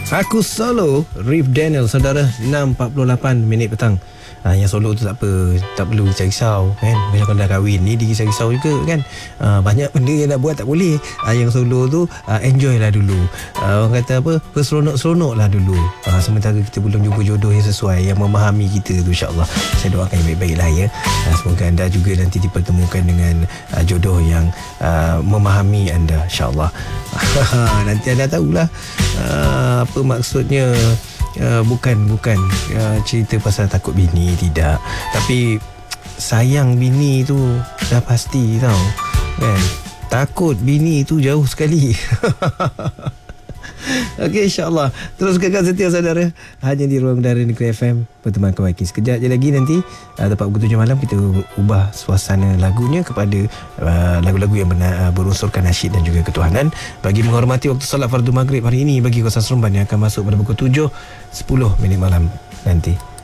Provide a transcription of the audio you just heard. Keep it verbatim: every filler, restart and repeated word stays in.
Aku solo Riff Daniel, saudara. Enam empat puluh lapan minit petang. Ha, yang solo tu tak apa, tak perlu risau kan. Macam kalau dah kahwin ni risau juga kan. Ha, banyak benda yang nak buat tak boleh. Ha, yang solo tu ha, enjoy lah dulu. Ha, orang kata apa, berseronok-seronok lah dulu. Ha, sementara kita belum jumpa jodoh yang sesuai, yang memahami kita tu, insyaAllah. Saya doakan yang baik-baik lah ya. Ha, semoga anda juga nanti dipertemukan dengan uh, jodoh yang uh, memahami anda, insyaAllah. Nanti anda tahulah uh, apa maksudnya. Uh, bukan bukan uh, cerita pasal takut bini, tidak, tapi sayang bini tu dah pasti tau kan. Takut bini tu jauh sekali. Okey, insyaAllah terus kekal setia saudara, hanya di Ruang Udara Negeri F M. Pertemuan kembali sekejap je lagi nanti. uh, Tepat pukul tujuh malam kita ubah suasana lagunya kepada uh, lagu-lagu yang benar, uh, berunsurkan nasyid dan juga ketuhanan, bagi menghormati waktu salat fardu maghrib hari ini bagi kawasan Seremban yang akan masuk pada pukul tujuh sepuluh minit malam nanti.